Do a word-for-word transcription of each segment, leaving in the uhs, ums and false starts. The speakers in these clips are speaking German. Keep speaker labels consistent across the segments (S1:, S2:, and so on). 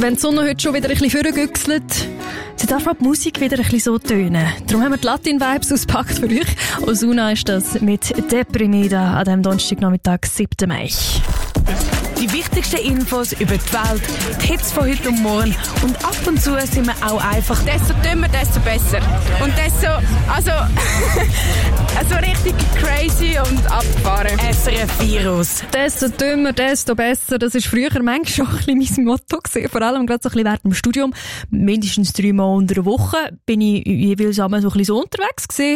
S1: Wenn die Sonne heute schon wieder ein bisschen vorgüchselt, sie darf auch die Musik wieder ein bisschen so tönen. Darum haben wir die Latin-Vibes ausgepackt für euch. Osuna ist das mit Deprimida an diesem Donnerstagnachmittag, siebten Mai.
S2: Die wichtigsten Infos über die Welt, die Hits von heute und morgen und ab und zu sind wir auch einfach
S3: desto dümmer, desto besser. Und desto, also, also richtig crazy und abgefahren.
S2: S R F-Virus.
S1: Desto dümmer, desto besser. Das war früher manchmal schon ein bisschen mein Motto gewesen. Vor allem gerade so ein bisschen während dem Studium. Mindestens drei Mal unter der Woche bin ich jeweils einmal so ein bisschen so unterwegs gewesen.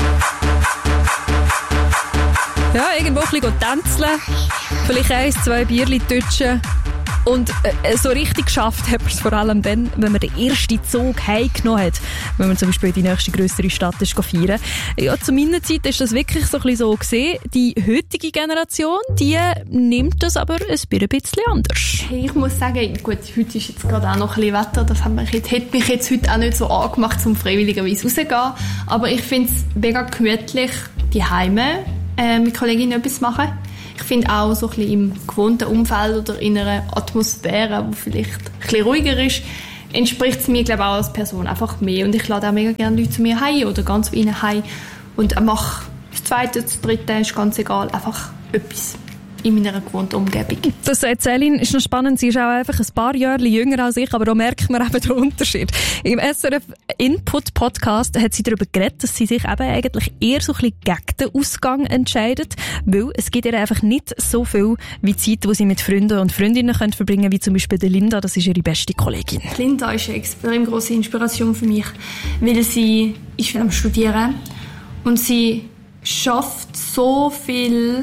S1: Ja, irgendwo ein bisschen tänzeln, vielleicht eins, zwei Bierchen touchen. Und äh, so richtig geschafft hat man es vor allem dann, wenn man den ersten Zug heimgenommen hat. Wenn man zum Beispiel in die nächste grössere Stadt ist feiern. Ja, zu meiner Zeit ist das wirklich so ein bisschen so gesehen. Die heutige Generation, die nimmt das aber ein bisschen anders.
S4: Hey, ich muss sagen, gut, heute ist jetzt gerade auch noch ein bisschen Wetter. Das hat mich jetzt, hat mich jetzt heute auch nicht so angemacht, zum freiwilligerweise rauszugehen. Aber ich finde es mega gemütlich, die Heime äh, mit Kolleginnen etwas machen. Ich finde auch so ein bisschen im gewohnten Umfeld oder in einer Atmosphäre, die vielleicht ein bisschen ruhiger ist, entspricht es mir, glaube ich, auch als Person einfach mehr. Und ich lade auch mega gerne Leute zu mir heim oder ganz wie ihnen heim und mache das Zweite, das Dritte, ist ganz egal, einfach etwas in meiner gewohnten Umgebung.
S1: Das sagt Celine, ist noch spannend. Sie ist auch einfach ein paar Jahre jünger als ich, aber da merkt man eben den Unterschied. Im S R F Input Podcast hat sie darüber geredet, dass sie sich eben eigentlich eher so ein bisschen gegen den Ausgang entscheidet, weil es gibt ihr einfach nicht so viel wie Zeit, die sie mit Freunden und Freundinnen können verbringen, wie zum Beispiel der Linda, das ist ihre beste Kollegin.
S4: Linda ist eine extrem grosse Inspiration für mich, weil sie ist am Studieren und sie schafft so viel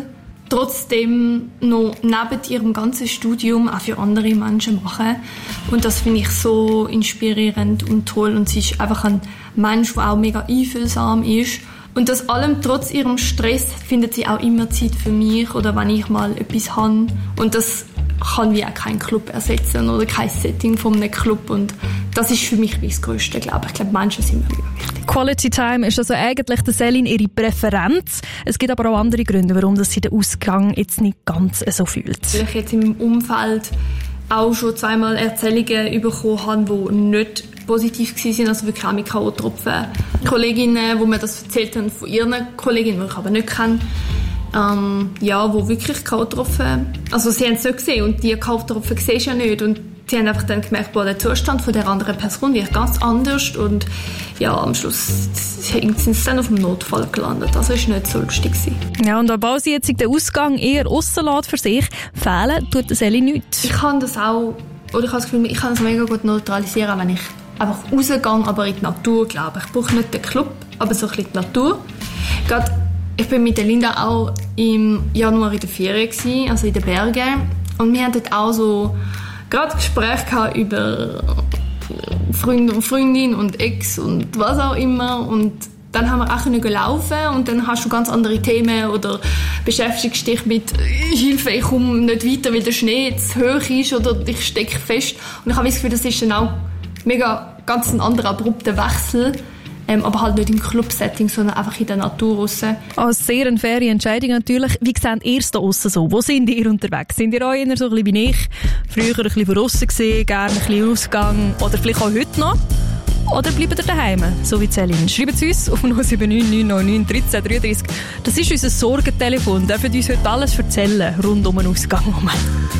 S4: trotzdem noch neben ihrem ganzen Studium auch für andere Menschen machen. Und das finde ich so inspirierend und toll. Und sie ist einfach ein Mensch, der auch mega einfühlsam ist. Und das allem trotz ihrem Stress findet sie auch immer Zeit für mich oder wenn ich mal etwas habe. Und das kann wie auch kein Club ersetzen oder kein Setting von einem Club. Und das ist für mich das Größte, glaube ich. Ich glaube, Menschen sind mir mega wichtig.
S1: Quality Time ist also eigentlich der Celine ihre Präferenz. Es gibt aber auch andere Gründe, warum sie den Ausgang jetzt nicht ganz so fühlt.
S4: Weil ich jetzt im Umfeld auch schon zweimal Erzählungen bekommen habe, die nicht positiv waren, also wirklich auch mit K O-Tropfen. Kolleginnen, die mir das erzählt haben von ihren Kolleginnen, die ich aber nicht kenne, ähm, ja, wo wirklich K O-Tropfen, also sie haben es nicht gesehen und die K O-Tropfen siehst du ja nicht und sie haben einfach dann gemerkt, boah, der Zustand von der anderen Person wird ganz anders und ja, am Schluss sind sie dann auf dem Notfall gelandet. Also es war nicht so lustig.
S1: Ja, und obwohl sie jetzt den Ausgang eher aussen lässt für sich, fehlen tut das Elli nichts.
S4: Ich kann das auch, oder ich habe das Gefühl, ich kann das mega gut neutralisieren, wenn ich einfach rausgehe, aber in die Natur, glaube ich. Ich brauche nicht den Club, aber so ein bisschen die Natur. Gerade, ich bin mit der Linda auch im Januar in der Ferien gewesen, also in den Bergen. Und wir haben dort auch so gerade Gespräche gehabt über Freund und Freundin und Ex und was auch immer. Und dann haben wir auch können laufen und dann hast du ganz andere Themen oder beschäftigst dich mit Hilfe, ich komme nicht weiter, weil der Schnee zu hoch ist oder ich stecke fest. Und ich habe das Gefühl, das ist dann auch mega ganz ein anderer abrupter Wechsel. Ähm, aber halt nicht im Club-Setting, sondern einfach in der Natur raus.
S1: Also sehr eine faire Entscheidung natürlich. Wie seht ihr es da aussen so? Wo sind ihr unterwegs? Sind ihr auch eher so ein bisschen wie ich? Früher ein bisschen von aussen gesehen, gerne ein bisschen Ausgang oder vielleicht auch heute noch? Oder bleibt ihr daheim, so wie Celine? Schreibt es uns auf null sieben neun neun neun neun eins drei drei drei. Das ist unser Sorgentelefon. Ihr dürft uns heute alles erzählen rund um den Ausgang.